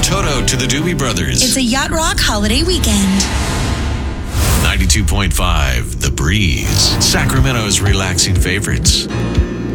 Toto to the Doobie Brothers. It's a Yacht Rock holiday weekend. 92.5 The Breeze, Sacramento's relaxing favorites.